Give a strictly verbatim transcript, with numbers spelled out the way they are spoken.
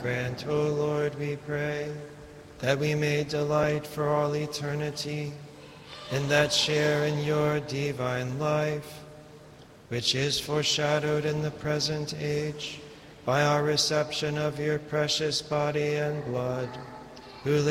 grant, O Lord, we pray, that we may delight for all eternity in that share in your divine life, which is foreshadowed in the present age by our reception of your precious body and blood, who